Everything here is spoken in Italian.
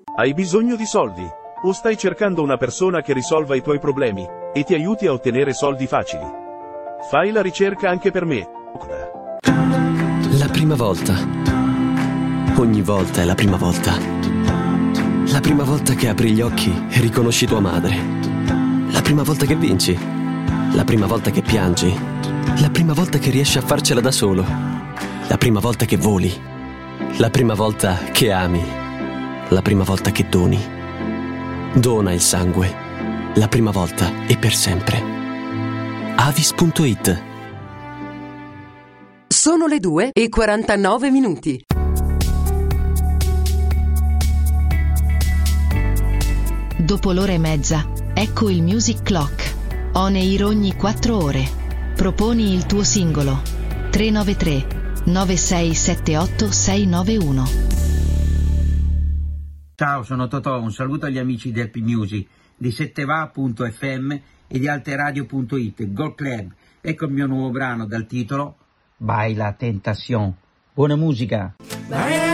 Hai bisogno di soldi? O stai cercando una persona che risolva i tuoi problemi e ti aiuti a ottenere soldi facili? Fai la ricerca anche per me. La prima volta. Ogni volta è la prima volta. La prima volta che apri gli occhi e riconosci tua madre. La prima volta che vinci. La prima volta che piangi. La prima volta che riesci a farcela da solo. La prima volta che voli. La prima volta che ami. La prima volta che doni. Dona il sangue. La prima volta e per sempre. Avis.it. Sono le 2:49. Dopo l'ora e mezza, ecco il Music Clock. On air ogni 4 ore. Proponi il tuo singolo. 393 9678 691. Ciao, sono Totò, un saluto agli amici del P-Music, di setteva.fm e di alteradio.it, Gold Club. Ecco il mio nuovo brano dal titolo Baila Tentación. Buona musica!